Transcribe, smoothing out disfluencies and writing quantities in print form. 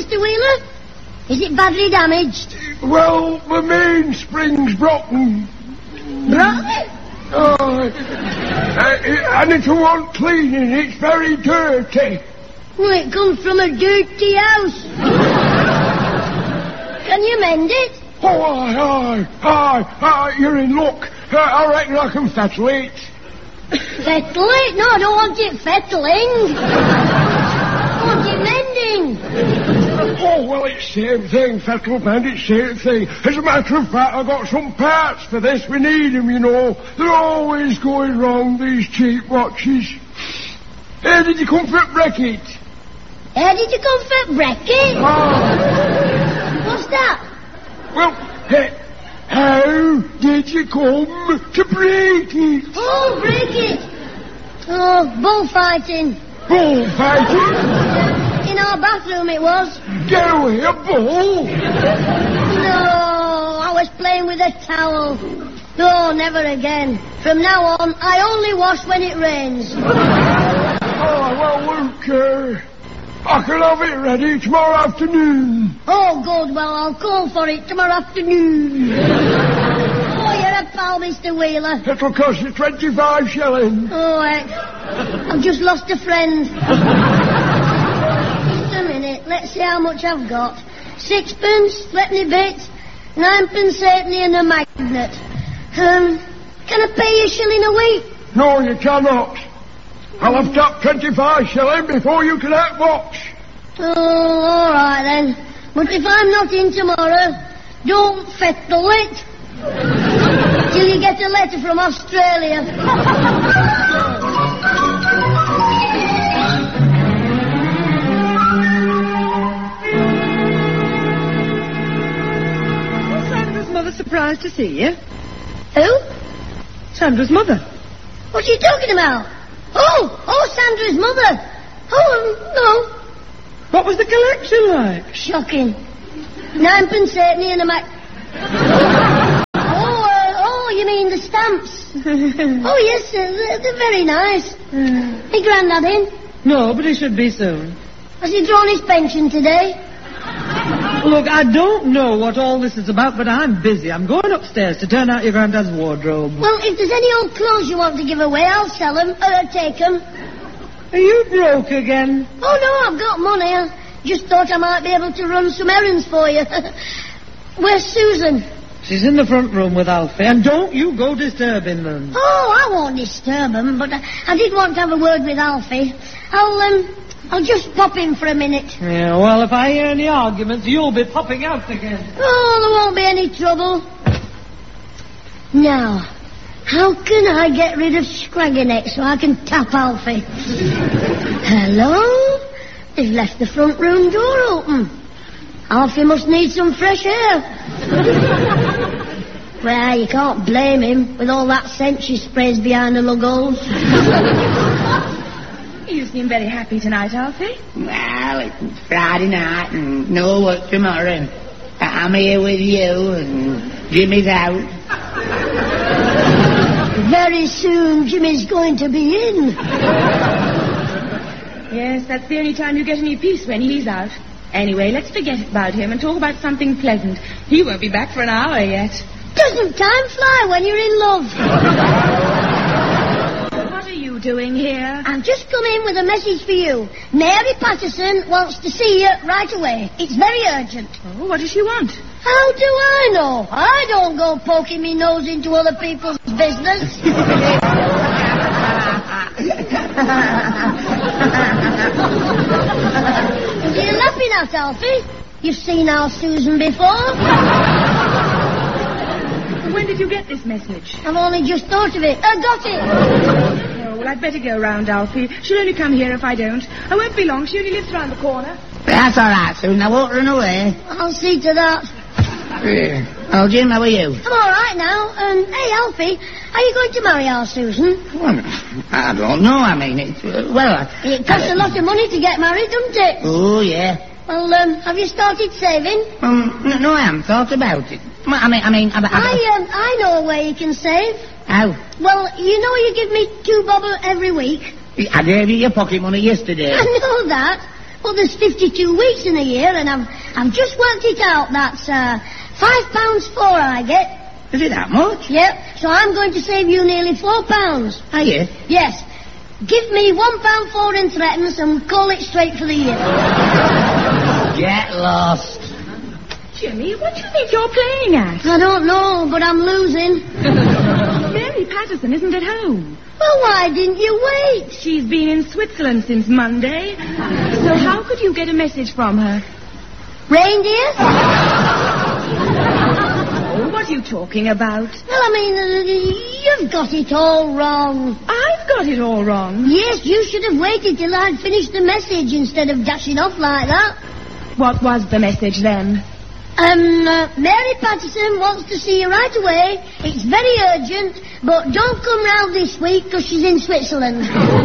Mr. Wheeler? Is it badly damaged? Well, the mainspring's broken. Broken? And it'll want cleaning. It's very dirty. Well, it comes from a dirty house. Can you mend it? Oh, aye, you're in luck. I reckon I can fettle it. Fettle it? No, I don't want it fettling. I want it mending. Oh, well, it's the same thing, fettle mend, it's the same thing. As a matter of fact, I got some parts for this. We need them, you know. They're always going wrong, these cheap watches. Hey, did you come for Breckett? How did you come for Breckett? What's that? Well, how did you come to break it? Oh, break it. Oh, bullfighting. Bullfighting? In our bathroom it was. Get away, a bull? No, I was playing with a towel. No, never again. From now on, I only wash when it rains. Oh, well, Luke, I can have it ready tomorrow afternoon. Oh, good. Well, I'll call for it tomorrow afternoon. Oh, you're a pal, Mr. Wheeler. It'll cost you 25 shillings. Oh, heck. I've just lost a friend. Just a minute. Let's see how much I've got. 6pence, threepenny bit, 9pence halfpenny and a magnet. Can I pay you a shilling a week? No, you cannot. I'll have to have 25 shillings before you can have watch. Oh, all right then. But if I'm not in tomorrow, don't fettle it till you get a letter from Australia. Was Sandra's mother surprised to see you? Who? Sandra's mother. What are you talking about? Oh, Sandra's mother. Oh, no. What was the collection like? Shocking. 9pence halfpenny and a Oh, you mean the stamps? Oh, yes, they're very nice. Hey, Grandad in? No, but he should be soon. Has he drawn his pension today? Look, I don't know what all this is about, but I'm busy. I'm going upstairs to turn out your granddad's wardrobe. Well, if there's any old clothes you want to give away, I'll sell them, take them. Are you broke again? Oh, no, I've got money. I just thought I might be able to run some errands for you. Where's Susan? She's in the front room with Alfie, and don't you go disturbing them. Oh, I won't disturb them, but I did want to have a word with Alfie. I'll just pop in for a minute. Yeah, well, if I hear any arguments, you'll be popping out again. Oh, there won't be any trouble. Now, how can I get rid of Scraggy Neck so I can tap Alfie? Hello? They've left the front room door open. Alfie must need some fresh air. Well, you can't blame him with all that scent she sprays behind the lug holes. You seem very happy tonight, Alfie. Well, it's Friday night and no work tomorrow. I'm here with you and Jimmy's out. Very soon Jimmy's going to be in. Yes, that's the only time you get any peace, when he's out. Anyway, let's forget about him and talk about something pleasant. He won't be back for an hour yet. Doesn't time fly when you're in love? What are you doing here? I've just come in with a message for you. Mary Patterson wants to see you right away. It's very urgent. Oh, what does she want? How do I know? I don't go poking me nose into other people's business. What are you laughing at, Alfie? You've seen our Susan before. When did you get this message? I've only just thought of it. Got it. Oh, well, I'd better go round, Alfie. She'll only come here if I don't. I won't be long. She only lives round the corner. That's all right, Susan. I won't run away. I'll see to that. Oh, Jim, how are you? I'm all right now. Hey, Alfie, are you going to marry our Susan? Well, I don't know. I mean, it's... It costs a lot of money to get married, doesn't it? Oh, yeah. Well, have you started saving? No, I haven't thought about it. I know a way you can save. How? Well, you know you give me 2 bob every week. I gave you your pocket money yesterday. I know that. Well, there's 52 weeks in a year, and I've just worked it out. That's £5.4 I get. Is it that much? Yep. So I'm going to save you nearly £4. Are you? Yes. Give me £1.4 in threatens, and call it straight for the year. Get lost. Jimmy, what do you think you're playing at? I don't know, but I'm losing. Mary Patterson isn't at home. Well, why didn't you wait? She's been in Switzerland since Monday. So how could you get a message from her? Reindeer? What are you talking about? Well, I mean, you've got it all wrong. I've got it all wrong. Yes, you should have waited till I'd finished the message instead of dashing off like that. What was the message then? Mary Patterson wants to see you right away. It's very urgent, but don't come round this week because she's in Switzerland.